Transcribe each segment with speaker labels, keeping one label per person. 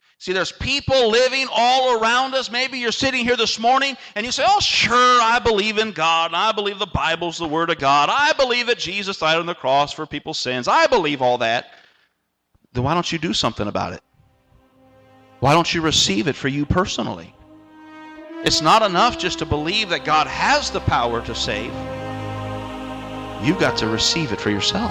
Speaker 1: See, there's people living all around us. Maybe you're sitting here this morning and you say, oh, sure, I believe in God. I believe the Bible's the Word of God. I believe that Jesus died on the cross for people's sins. I believe all that. Then why don't you do something about it? Why don't you receive it for you personally? It's not enough just to believe that God has the power to save. You've got to receive it for yourself.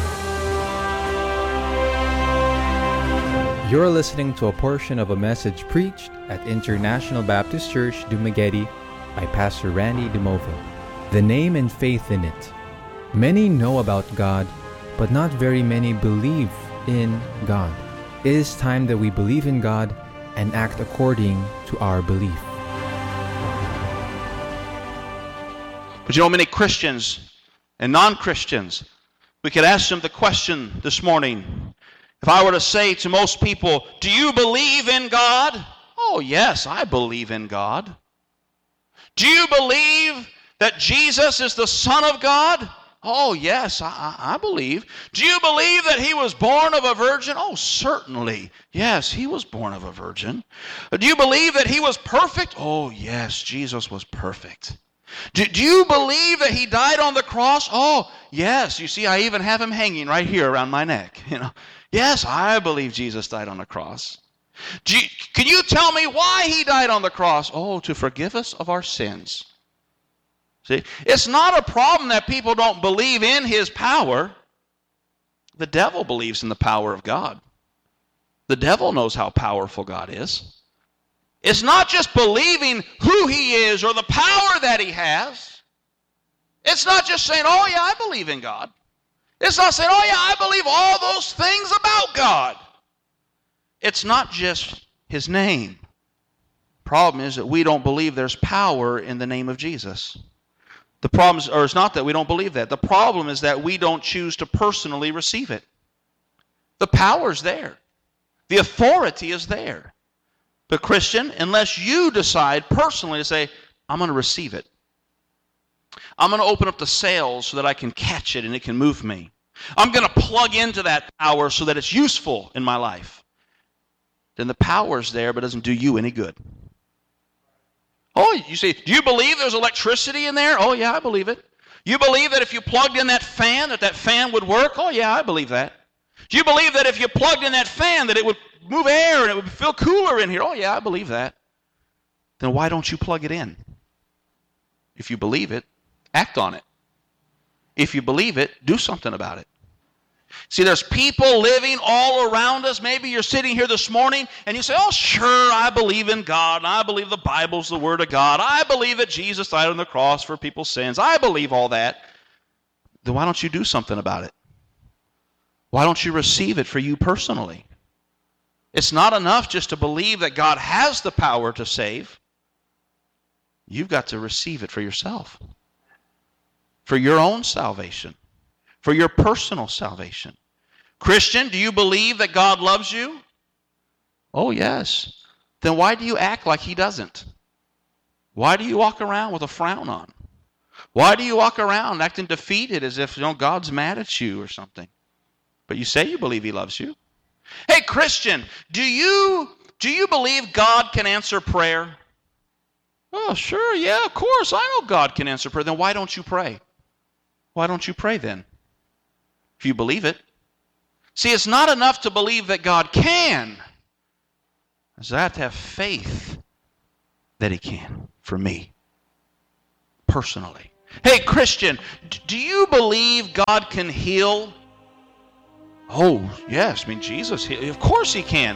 Speaker 2: You're listening to a portion of a message preached at International Baptist Church, Dumaguete by Pastor Randy DeMovo. The name and faith in it. Many know about God, but not very many believe in God. It is time that we believe in God and act according to our belief.
Speaker 1: But you know, many Christians and non-Christians, we could ask them the question this morning. If I were to say to most people, do you believe in God? Oh, yes, I believe in God. Do you believe that Jesus is the Son of God? Oh, yes, I believe. Do you believe that he was born of a virgin? Oh, certainly. Yes, he was born of a virgin. Do you believe that he was perfect? Oh, yes, Jesus was perfect. Do you believe that he died on the cross? Oh, yes. You see, I even have him hanging right here around my neck. Yes, I believe Jesus died on the cross. Can you tell me why he died on the cross? Oh, to forgive us of our sins. See, it's not a problem that people don't believe in his power. The devil believes in the power of God. The devil knows how powerful God is. It's not just believing who he is or the power that he has. It's not just saying, oh yeah, I believe in God. It's not saying, oh yeah, I believe all those things about God. It's not just his name. Problem is that we don't believe there's power in the name of Jesus. The problem is, or it's not that we don't believe that. The problem is that we don't choose to personally receive it. The power's there. The authority is there. But Christian, unless you decide personally to say, I'm going to receive it. I'm going to open up the sails so that I can catch it and it can move me. I'm going to plug into that power so that it's useful in my life. Then the power's there, but it doesn't do you any good. Oh, you say, do you believe there's electricity in there? Oh, yeah, I believe it. You believe that if you plugged in that fan would work? Oh, yeah, I believe that. Do you believe that if you plugged in that fan that it would move air and it would feel cooler in here? Oh, yeah, I believe that. Then why don't you plug it in? If you believe it, act on it. If you believe it, do something about it. See, there's people living all around us. Maybe you're sitting here this morning and you say, oh, sure, I believe in God. I believe the Bible's the Word of God. I believe that Jesus died on the cross for people's sins. I believe all that. Then why don't you do something about it? Why don't you receive it for you personally? It's not enough just to believe that God has the power to save. You've got to receive it for yourself. For your own salvation. For your personal salvation. Christian, do you believe that God loves you? Oh, yes. Then why do you act like he doesn't? Why do you walk around with a frown on? Why do you walk around acting defeated as if God's mad at you or something? But you say you believe he loves you. Hey, Christian, do you believe God can answer prayer? Oh, sure, yeah, of course. I know God can answer prayer. Then why don't you pray? Why don't you pray then? If you believe it. See, it's not enough to believe that God can. I have to have faith that he can for me, personally. Hey, Christian, do you believe God can heal? Oh, yes. Jesus, of course he can.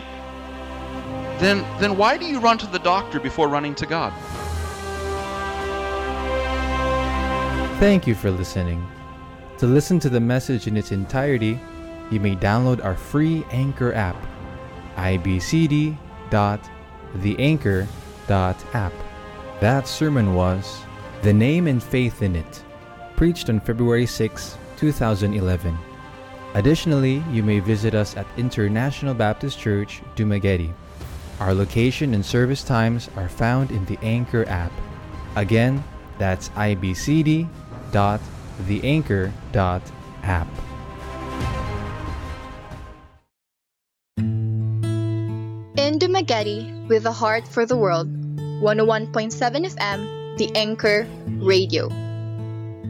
Speaker 1: Then why do you run to the doctor before running to God?
Speaker 2: Thank you for listening. To listen to the message in its entirety, you may download our free Anchor app, ibcd.theanchor.app. That sermon was The Name and Faith in It, preached on February 6, 2011. Additionally, you may visit us at International Baptist Church, Dumaguete. Our location and service times are found in the Anchor app. Again, that's ibcd.theanchor.app.
Speaker 3: In Dumaguete, with a heart for the world, 101.7 FM, The Anchor Radio.